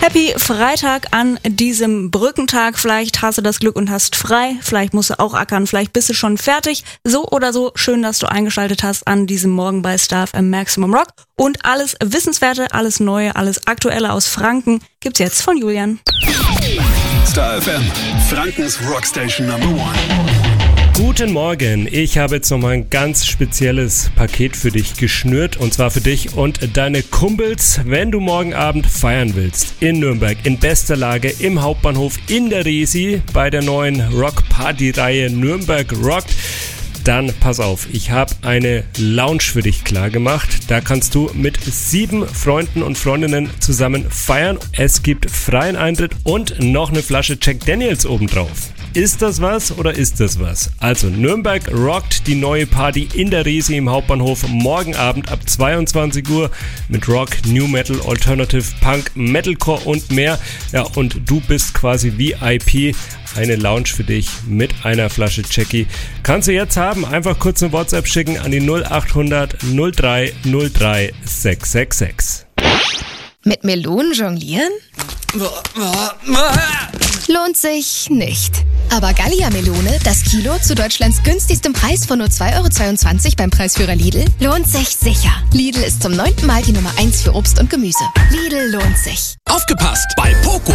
Happy Freitag an diesem Brückentag. Vielleicht hast du das Glück und hast frei. Vielleicht musst du auch ackern. Vielleicht bist du schon fertig. So oder so, schön, dass du eingeschaltet hast an diesem Morgen bei Star FM Maximum Rock. Und alles Wissenswerte, alles Neue, alles Aktuelle aus Franken gibt's jetzt von Julian. Star FM, Frankens Rockstation Number 1. Guten Morgen, ich habe jetzt nochmal ein ganz spezielles Paket für dich geschnürt, und zwar für dich und deine Kumpels, wenn du morgen Abend feiern willst. In Nürnberg, in bester Lage, im Hauptbahnhof, in der Resi, bei der neuen Rock-Party-Reihe Nürnberg Rockt. Dann pass auf, ich habe eine Lounge für dich klar gemacht. Da kannst du mit 7 Freunden und Freundinnen zusammen feiern. Es gibt freien Eintritt und noch eine Flasche Jack Daniels obendrauf. Ist das was oder ist das was? Also Nürnberg rockt die neue Party in der Resi im Hauptbahnhof morgen Abend ab 22 Uhr mit Rock, New Metal, Alternative, Punk, Metalcore und mehr. Ja, und du bist quasi VIP. Eine Lounge für dich mit einer Flasche Jackie. Kannst du jetzt haben. Einfach kurz eine WhatsApp schicken an die 0800 03 03 666. Mit Melonen jonglieren? Lohnt sich nicht. Aber Gallia-Melone, das Kilo zu Deutschlands günstigstem Preis von nur 2,22 € beim Preisführer Lidl, lohnt sich sicher. Lidl ist zum 9. Mal die Nummer 1 für Obst und Gemüse. Lidl lohnt sich. Aufgepasst! Bei Poco